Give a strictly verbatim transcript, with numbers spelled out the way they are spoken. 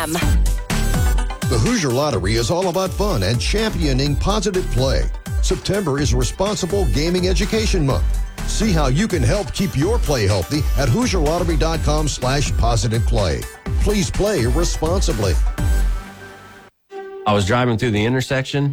m. The Hoosier Lottery is all about fun and championing positive play. September is Responsible Gaming Education Month. See how you can help keep your play healthy at Hoosier Lottery dot com slash positive play. Please play responsibly. I was driving through the intersection